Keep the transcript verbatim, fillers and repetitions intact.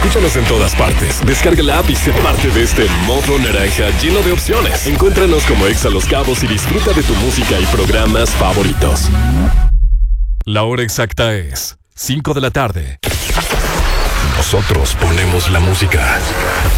Escúchanos en todas partes. Descarga la app y sé parte de este modo naranja lleno de opciones. Encuéntranos como Exa Los Cabos y disfruta de tu música y programas favoritos. La hora exacta es cinco de la tarde. Nosotros ponemos la música.